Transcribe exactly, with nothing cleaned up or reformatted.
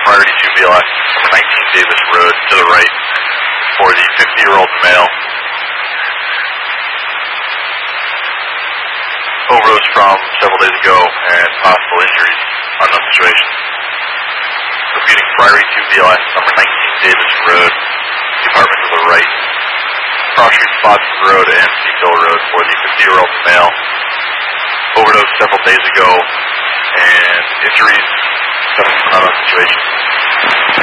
priority two B L S, number nineteen Davis Road, to the right, for the fifty-year-old male. Overdose from several days ago and possible injuries, unknown situation. Repeating, priority two B L S, number nineteen Davis Road, department to the right. Cross Street Spots Road and Seafill Road for the fifty-year-old male. Overdose several days ago and injuries, unknown situation.